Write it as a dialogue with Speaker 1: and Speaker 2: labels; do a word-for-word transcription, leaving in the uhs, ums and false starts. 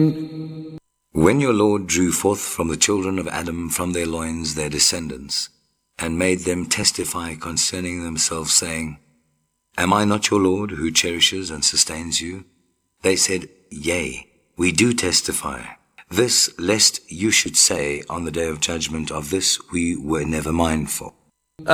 Speaker 1: When your Lord drew forth from the children of Adam from their loins their descendants, and made them testify concerning themselves, saying, Am I not your Lord, who cherishes and sustains you? They said, Yea, we do testify. This, lest you should say on the day of judgment, Of this we were never mindful.